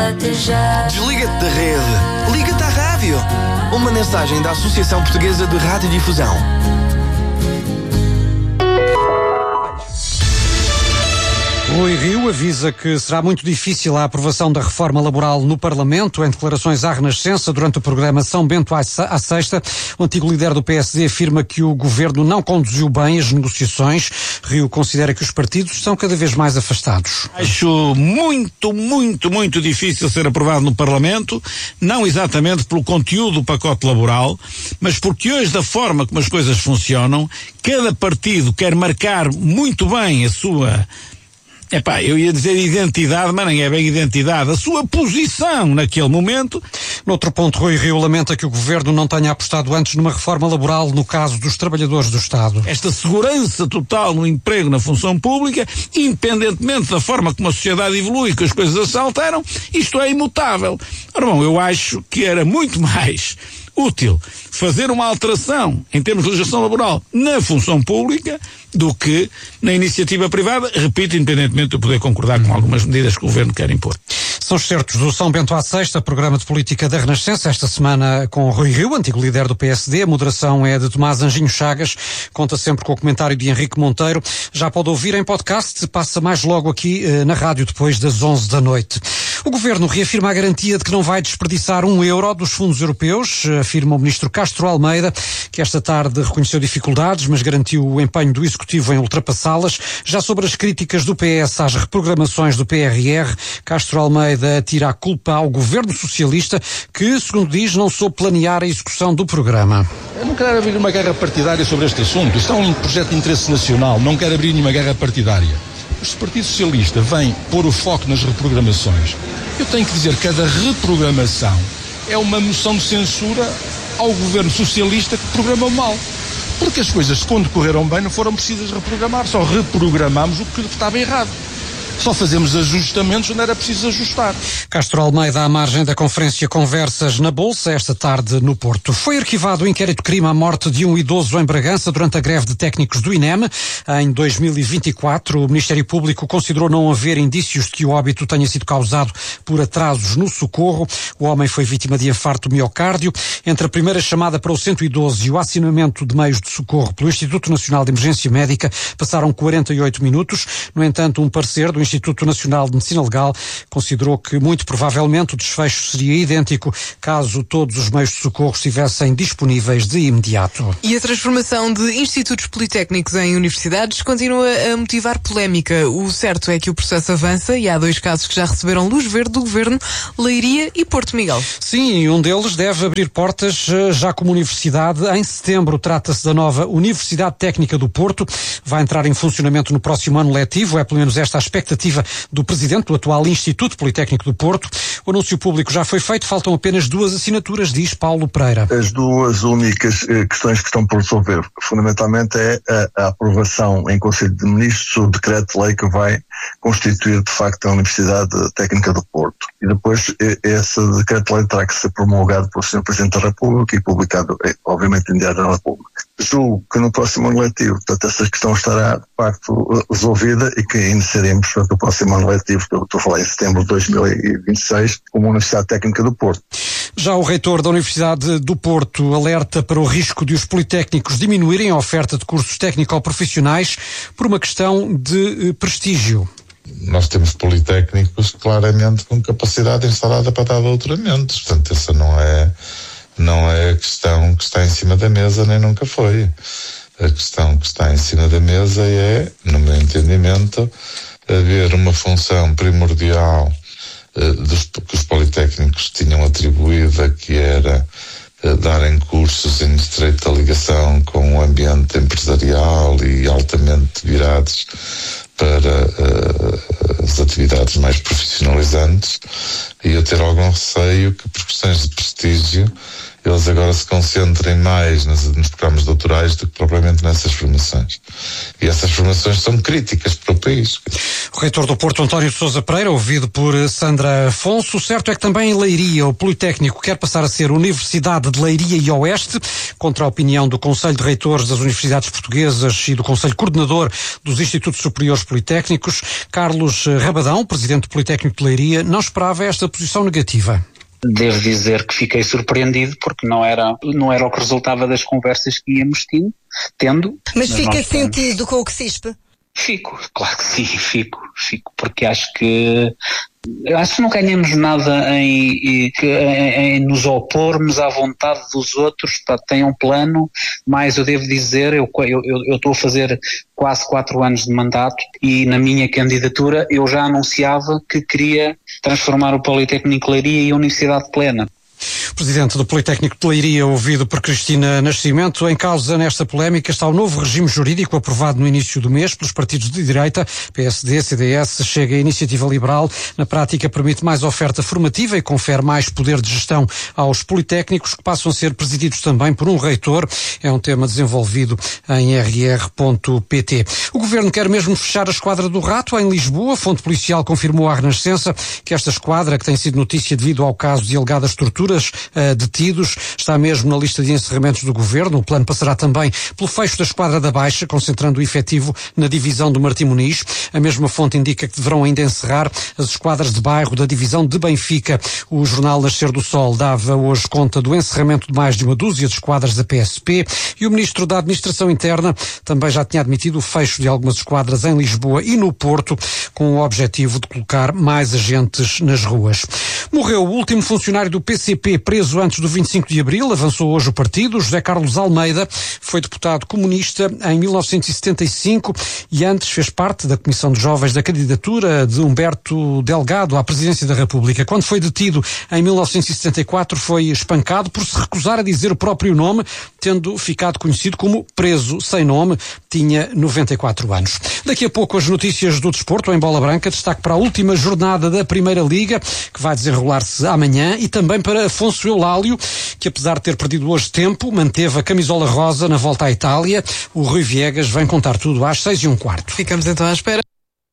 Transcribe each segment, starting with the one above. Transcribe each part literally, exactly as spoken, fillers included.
Desliga-te da rede. Liga-te à rádio. Uma mensagem da Associação Portuguesa de Radiodifusão. Rui Rio avisa que será muito difícil a aprovação da reforma laboral no Parlamento. Em declarações à Renascença durante o programa São Bento à Sexta, o antigo líder do P S D afirma que o governo não conduziu bem as negociações. Rio considera que os partidos estão cada vez mais afastados. Acho muito, muito, muito difícil ser aprovado no Parlamento, não exatamente pelo conteúdo do pacote laboral, mas porque hoje, da forma como as coisas funcionam, cada partido quer marcar muito bem a sua... Epá, eu ia dizer identidade, mas não é bem identidade, a sua posição naquele momento. Noutro ponto, Rui Rio lamenta que o governo não tenha apostado antes numa reforma laboral no caso dos trabalhadores do Estado. Esta segurança total no emprego, na função pública, independentemente da forma como a sociedade evolui, que as coisas se alteram, isto é imutável. Ora bom, eu acho que era muito mais útil fazer uma alteração em termos de legislação laboral na função pública do que na iniciativa privada, repito, independentemente de eu poder concordar com algumas medidas que o governo quer impor. São os certos do São Bento à Sexta, programa de política da Renascença, esta semana com Rui Rio, antigo líder do P S D. A moderação é de Tomás Anjinho Chagas, conta sempre com o comentário de Henrique Monteiro. Já pode ouvir em podcast, passa mais logo aqui eh, na rádio depois das onze da noite. O governo reafirma a garantia de que não vai desperdiçar um euro dos fundos europeus, afirma o ministro Castro Almeida, que esta tarde reconheceu dificuldades, mas garantiu o empenho do Executivo em ultrapassá-las. Já sobre as críticas do P S às reprogramações do P R R, Castro Almeida tira a culpa ao governo socialista, que, segundo diz, não soube planear a execução do programa. Eu não quero abrir uma guerra partidária sobre este assunto. Isto é um projeto de interesse nacional, não quero abrir nenhuma guerra partidária. Mas se o Partido Socialista vem pôr o foco nas reprogramações, eu tenho que dizer que cada reprogramação é uma moção de censura ao governo socialista que programou mal. Porque as coisas, quando correram bem, não foram precisas reprogramar, só reprogramamos o que estava errado. Só fazemos ajustamentos onde era preciso ajustar. Castro Almeida, à margem da conferência Conversas na Bolsa, esta tarde no Porto. Foi arquivado o inquérito-crime à morte de um idoso em Bragança durante a greve de técnicos do INEM. Em dois mil e vinte e quatro, o Ministério Público considerou não haver indícios de que o óbito tenha sido causado por atrasos no socorro. O homem foi vítima de infarto miocárdio. Entre a primeira chamada para o cento e doze e o acionamento de meios de socorro pelo Instituto Nacional de Emergência Médica, passaram quarenta e oito minutos. No entanto, um parecer do Instituto Nacional de Medicina Legal considerou que, muito provavelmente, o desfecho seria idêntico caso todos os meios de socorro estivessem disponíveis de imediato. E a transformação de institutos politécnicos em universidades continua a motivar polémica. O certo é que o processo avança e há dois casos que já receberam luz verde do Governo, Leiria e Porto Miguel. Sim, um deles deve abrir portas já como universidade. Em setembro trata-se da nova Universidade Técnica do Porto. Vai entrar em funcionamento no próximo ano letivo, é pelo menos esta a expectativa do presidente do atual Instituto Politécnico do Porto. O anúncio público já foi feito, faltam apenas duas assinaturas, diz Paulo Pereira. As duas únicas eh, questões que estão por resolver, fundamentalmente, é a, a aprovação em Conselho de Ministros do decreto-lei que vai constituir, de facto, a Universidade Técnica do Porto. E depois eh, esse decreto-lei terá que ser promulgado pelo senhor Presidente da República e publicado, eh, obviamente, em Diário da República. Julgo que no próximo ano letivo, portanto, essa questão estará, de facto, resolvida e que iniciaremos, portanto, o próximo ano letivo, que eu estou a falar em setembro de dois mil e vinte e seis, como Universidade Técnica do Porto. Já o reitor da Universidade do Porto alerta para o risco de os politécnicos diminuírem a oferta de cursos técnico-profissionais por uma questão de prestígio. Nós temos politécnicos claramente com capacidade instalada para dar doutoramentos, portanto, essa não é... não é a questão que está em cima da mesa, nem nunca foi. A questão que está em cima da mesa é, no meu entendimento, haver uma função primordial eh, dos, que os politécnicos tinham atribuída, que era eh, darem cursos em estreita ligação com o ambiente empresarial e altamente virados para uh, as atividades mais profissionalizantes, e eu ter algum receio que, por questões de prestígio, eles agora se concentrem mais nos, nos programas doutorais do que propriamente nessas formações. E essas formações são críticas para o país. O reitor do Porto, António de Sousa Pereira, ouvido por Sandra Afonso. O certo é que também em Leiria, o Politécnico quer passar a ser Universidade de Leiria e Oeste, contra a opinião do Conselho de Reitores das Universidades Portuguesas e do Conselho Coordenador dos Institutos Superiores Politécnicos. Carlos Rabadão, presidente do Politécnico de Leiria, não esperava esta posição negativa. Devo dizer que fiquei surpreendido porque não era, não era o que resultava das conversas que íamos tendo. tendo Mas fica sentido com o que C I S P? Fico, claro que sim, fico, fico, porque acho que acho que não ganhamos nada em, em, em nos opormos à vontade dos outros. Tá, tem um plano, mas eu devo dizer, eu eu, eu estou a fazer quase quatro anos de mandato e na minha candidatura eu já anunciava que queria transformar o Politécnico de Leiria em Universidade Plena. Presidente do Politécnico de Leiria, ouvido por Cristina Nascimento. Em causa nesta polémica está o novo regime jurídico aprovado no início do mês pelos partidos de direita, P S D, C D S, Chega e Iniciativa Liberal. Na prática permite mais oferta formativa e confere mais poder de gestão aos politécnicos, que passam a ser presididos também por um reitor. É um tema desenvolvido em r r ponto p t. O Governo quer mesmo fechar a Esquadra do Rato em Lisboa. A fonte policial confirmou à Renascença que esta esquadra, que tem sido notícia devido ao caso de alegadas torturas Uh, detidos, está mesmo na lista de encerramentos do Governo. O plano passará também pelo fecho da Esquadra da Baixa, concentrando o efetivo na divisão do Martim Muniz. A mesma fonte indica que deverão ainda encerrar as esquadras de bairro da divisão de Benfica. O jornal Nascer do Sol dava hoje conta do encerramento de mais de uma dúzia de esquadras da P S P e o Ministro da Administração Interna também já tinha admitido o fecho de algumas esquadras em Lisboa e no Porto, com o objetivo de colocar mais agentes nas ruas. Morreu o último funcionário do P C P preso antes do vinte e cinco de abril, avançou hoje o partido. José Carlos Almeida foi deputado comunista em mil novecentos e setenta e cinco e antes fez parte da Comissão de Jovens da candidatura de Humberto Delgado à presidência da República. Quando foi detido em mil novecentos e setenta e quatro foi espancado por se recusar a dizer o próprio nome, tendo ficado conhecido como preso sem nome. Tinha noventa e quatro anos. Daqui a pouco as notícias do desporto em bola branca, destaque para a última jornada da Primeira Liga, que vai desenrolar-se amanhã, e também para Afonso Eulálio, que apesar de ter perdido hoje tempo, manteve a camisola rosa na volta à Itália. O Rui Viegas vem contar tudo às seis e um quarto. Ficamos então à espera.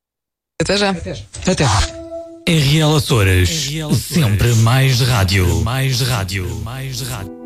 Até já. Até já. Até já. R L Açores, sempre mais rádio. Mais rádio. Mais rádio.